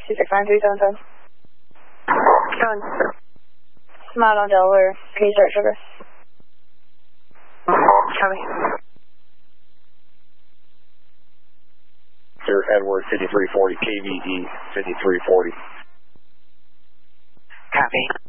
269377. Done. Smile on Delaware. Can you start sugar? Copy. Sir Edward 5340, KVE 5340. Copy.